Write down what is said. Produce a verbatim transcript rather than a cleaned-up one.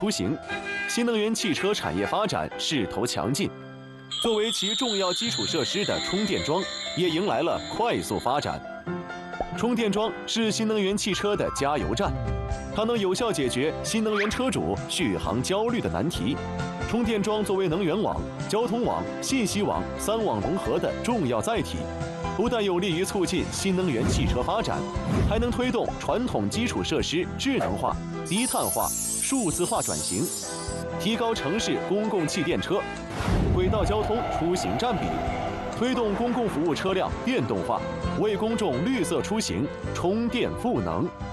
出行，新能源汽车产业发展势头强劲。作为其重要基础设施的充电桩，也迎来了快速发展。充电桩是新能源汽车的加油站，它能有效解决新能源车主续航焦虑的难题。充电桩作为能源网、交通网、信息网三网融合的重要载体，不但有利于促进新能源汽车发展，还能推动传统基础设施智能化、低碳化、数字化转型，提高城市公共汽电车、轨道交通出行占比，推动公共服务车辆电动化，为公众绿色出行充电赋能。